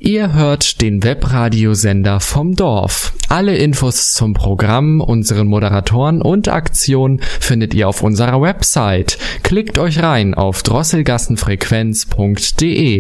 Ihr hört den Webradiosender vom Dorf. Alle Infos zum Programm, unseren Moderatoren und Aktionen findet ihr auf unserer Website. Klickt euch rein auf drosselgassenfrequenz.de.